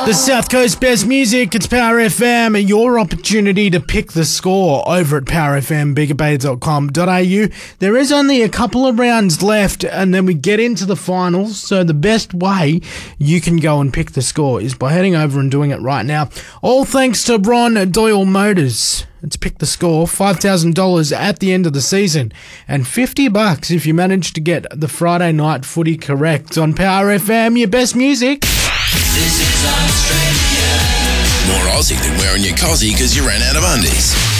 The South Coast Best Music, it's Power FM, your opportunity to pick the score over at powerfmbigabay.com.au. There is only a couple of rounds left and then we get into the finals, so the best way you can go and pick the score is by heading over and doing it right now. All thanks to Ron Doyle Motors. Let's pick the score, $5,000 at the end of the season, and $50 if you manage to get the Friday night footy correct on Power FM, your best music. This is Australia. More Aussie than wearing your cozzy because you ran out of undies.